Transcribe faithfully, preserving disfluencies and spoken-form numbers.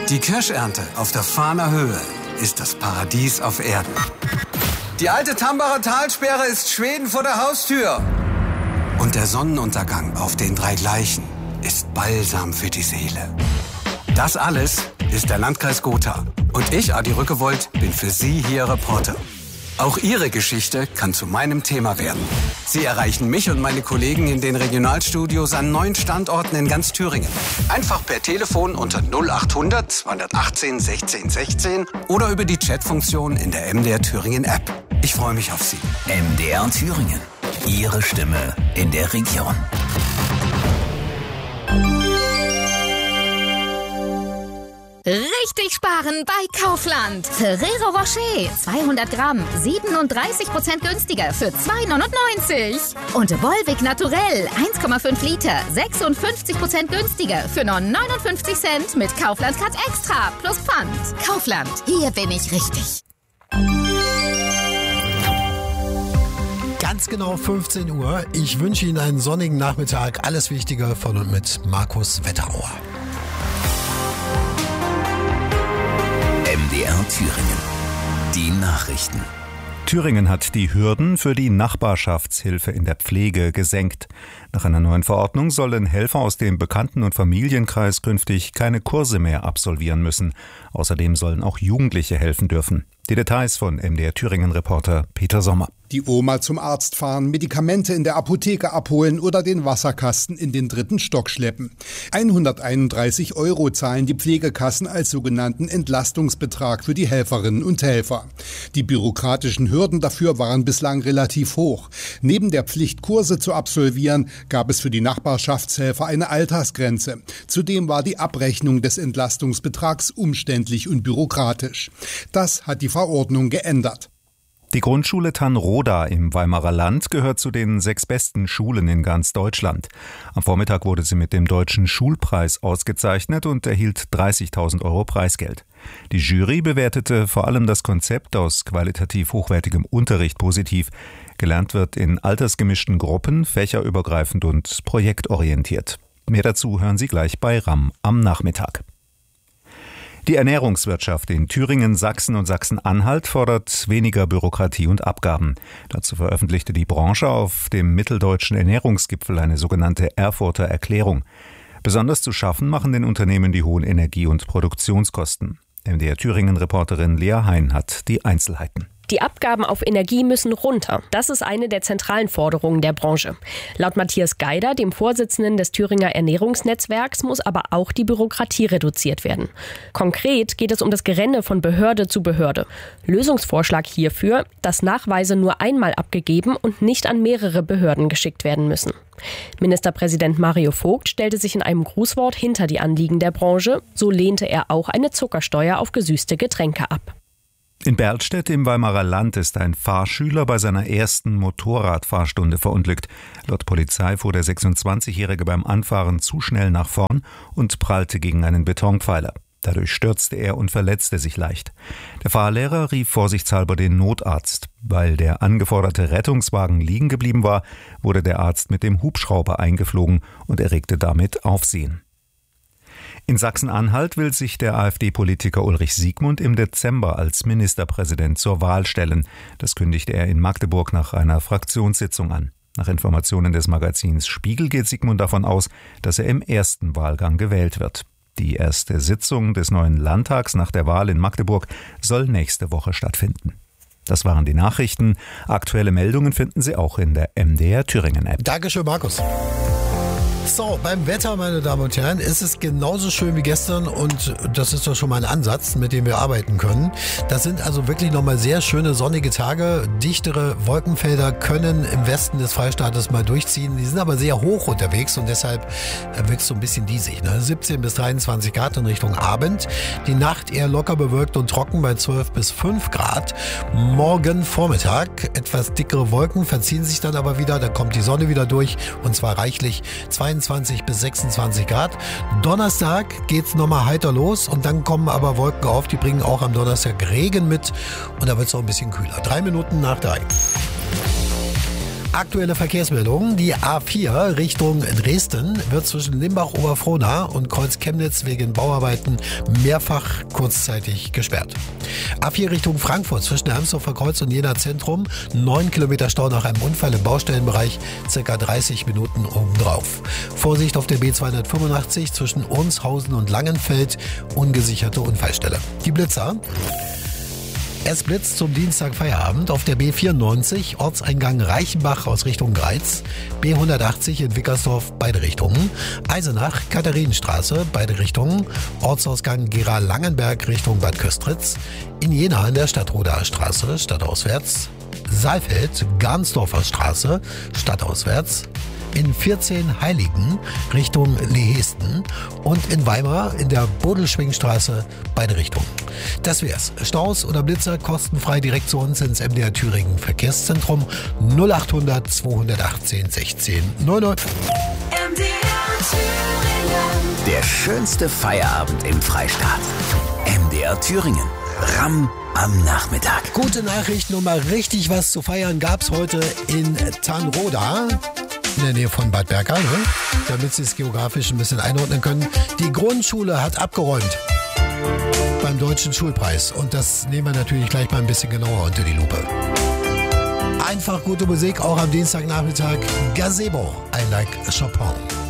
Die Kirschernte auf der Fahner Höhe ist das Paradies auf Erden. Die alte Tambacher Talsperre ist Schweden vor der Haustür. Und der Sonnenuntergang auf den drei Gleichen ist Balsam für die Seele. Das alles ist der Landkreis Gotha. Und ich, Adi Rückewold, bin für Sie hier Reporter. Auch Ihre Geschichte kann zu meinem Thema werden. Sie erreichen mich und meine Kollegen in den Regionalstudios an neun Standorten in ganz Thüringen. Einfach per Telefon unter null achthundert zweihundertachtzehn sechzehn sechzehn oder über die Chatfunktion in der M D R Thüringen App. Ich freue mich auf Sie. M D R Thüringen. Ihre Stimme in der Region. Richtig sparen bei Kaufland. Ferrero Rocher, zweihundert Gramm, siebenunddreißig Prozent günstiger für zwei neunundneunzig. Und Volvic Naturell, eins Komma fünf Liter, sechsundfünfzig Prozent günstiger für nur neunundfünfzig Cent mit Kaufland Cut Extra plus Pfand. Kaufland, hier bin ich richtig. Ganz genau fünfzehn Uhr. Ich wünsche Ihnen einen sonnigen Nachmittag. Alles Wichtige von und mit Markus Wetterauer. M D R Thüringen. Die Nachrichten. Thüringen hat die Hürden für die Nachbarschaftshilfe in der Pflege gesenkt. Nach einer neuen Verordnung sollen Helfer aus dem Bekannten- und Familienkreis künftig keine Kurse mehr absolvieren müssen. Außerdem sollen auch Jugendliche helfen dürfen. Die Details von M D R Thüringen-Reporter Peter Sommer. Die Oma zum Arzt fahren, Medikamente in der Apotheke abholen oder den Wasserkasten in den dritten Stock schleppen. hunderteinunddreißig Euro zahlen die Pflegekassen als sogenannten Entlastungsbetrag für die Helferinnen und Helfer. Die bürokratischen Hürden dafür waren bislang relativ hoch. Neben der Pflicht, Kurse zu absolvieren, gab es für die Nachbarschaftshelfer eine Altersgrenze. Zudem war die Abrechnung des Entlastungsbetrags umständlich und bürokratisch. Das hat die Verordnung geändert. Die Grundschule Tannroda im Weimarer Land gehört zu den sechs besten Schulen in ganz Deutschland. Am Vormittag wurde sie mit dem Deutschen Schulpreis ausgezeichnet und erhielt dreißigtausend Euro Preisgeld. Die Jury bewertete vor allem das Konzept aus qualitativ hochwertigem Unterricht positiv. Gelernt wird in altersgemischten Gruppen, fächerübergreifend und projektorientiert. Mehr dazu hören Sie gleich bei R A M am Nachmittag. Die Ernährungswirtschaft in Thüringen, Sachsen und Sachsen-Anhalt fordert weniger Bürokratie und Abgaben. Dazu veröffentlichte die Branche auf dem Mitteldeutschen Ernährungsgipfel eine sogenannte Erfurter Erklärung. Besonders zu schaffen machen den Unternehmen die hohen Energie- und Produktionskosten. M D R Thüringen-Reporterin Lea Hein hat die Einzelheiten. Die Abgaben auf Energie müssen runter. Das ist eine der zentralen Forderungen der Branche. Laut Matthias Geider, dem Vorsitzenden des Thüringer Ernährungsnetzwerks, muss aber auch die Bürokratie reduziert werden. Konkret geht es um das Gerenne von Behörde zu Behörde. Lösungsvorschlag hierfür, dass Nachweise nur einmal abgegeben und nicht an mehrere Behörden geschickt werden müssen. Ministerpräsident Mario Vogt stellte sich in einem Grußwort hinter die Anliegen der Branche. So lehnte er auch eine Zuckersteuer auf gesüßte Getränke ab. In Berlstedt im Weimarer Land ist ein Fahrschüler bei seiner ersten Motorradfahrstunde verunglückt. Laut Polizei fuhr der sechsundzwanzigjährige beim Anfahren zu schnell nach vorn und prallte gegen einen Betonpfeiler. Dadurch stürzte er und verletzte sich leicht. Der Fahrlehrer rief vorsichtshalber den Notarzt. Weil der angeforderte Rettungswagen liegen geblieben war, wurde der Arzt mit dem Hubschrauber eingeflogen und erregte damit Aufsehen. In Sachsen-Anhalt will sich der AfD-Politiker Ulrich Siegmund im Dezember als Ministerpräsident zur Wahl stellen. Das kündigte er in Magdeburg nach einer Fraktionssitzung an. Nach Informationen des Magazins Spiegel geht Siegmund davon aus, dass er im ersten Wahlgang gewählt wird. Die erste Sitzung des neuen Landtags nach der Wahl in Magdeburg soll nächste Woche stattfinden. Das waren die Nachrichten. Aktuelle Meldungen finden Sie auch in der M D R Thüringen-App. Dankeschön, Markus. So, beim Wetter, meine Damen und Herren, ist es genauso schön wie gestern und das ist doch schon mal ein Ansatz, mit dem wir arbeiten können. Das sind also wirklich nochmal sehr schöne sonnige Tage. Dichtere Wolkenfelder können im Westen des Freistaates mal durchziehen. Die sind aber sehr hoch unterwegs und deshalb wirkt es so ein bisschen diesig. Ne? siebzehn bis dreiundzwanzig Grad in Richtung Abend. Die Nacht eher locker bewölkt und trocken bei zwölf bis fünf Grad. Morgen Vormittag etwas dickere Wolken verziehen sich dann aber wieder. Da kommt die Sonne wieder durch und zwar reichlich zweiundzwanzig bis sechsundzwanzig Grad. Donnerstag geht's nochmal heiter los und dann kommen aber Wolken auf, die bringen auch am Donnerstag Regen mit und da wird's auch ein bisschen kühler. Drei Minuten nach drei. Aktuelle Verkehrsmeldungen. Die A vier Richtung Dresden wird zwischen Limbach-Oberfrohna und Kreuz Chemnitz wegen Bauarbeiten mehrfach kurzzeitig gesperrt. A vier Richtung Frankfurt zwischen Ermsdorfer Kreuz und Jena Zentrum. neun Kilometer Stau nach einem Unfall im Baustellenbereich, circa dreißig Minuten obendrauf. Vorsicht auf der B zweihundertfünfundachtzig zwischen Ornshausen und Langenfeld, ungesicherte Unfallstelle. Die Blitzer. Es blitzt zum Dienstag Feierabend auf der B vierundneunzig, Ortseingang Reichenbach aus Richtung Greiz, B hundertachtzig in Wickersdorf, beide Richtungen, Eisenach, Katharinenstraße, beide Richtungen, Ortsausgang Gera-Langenberg Richtung Bad Köstritz, in Jena in der Stadtrodaer Straße, stadtauswärts, Saalfeld, Garnsdorfer Straße, stadtauswärts, in vierzehn Heiligen Richtung Lehesten und in Weimar in der Bodelschwingstraße, beide Richtungen. Das wär's. Staus oder Blitzer kostenfrei direkt zu uns ins M D R Thüringen Verkehrszentrum null achthundert zweihundertachtzehn sechzehn neun neun. M D R Thüringen. Der schönste Feierabend im Freistaat. M D R Thüringen. Ramm am Nachmittag. Gute Nachricht, nur mal richtig was zu feiern gab's heute in Tanroda. In der Nähe von Bad Berka, ne? Damit Sie es geografisch ein bisschen einordnen können. Die Grundschule hat abgeräumt beim Deutschen Schulpreis. Und das nehmen wir natürlich gleich mal ein bisschen genauer unter die Lupe. Einfach gute Musik, auch am Dienstagnachmittag. Gazebo, I like Chopin.